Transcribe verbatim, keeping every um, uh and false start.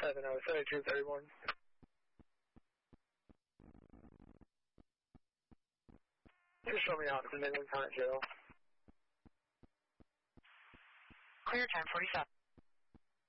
seven oh, seventy-two thirty-one. Just show me out to Midland County Jail. Clear time forty-seven.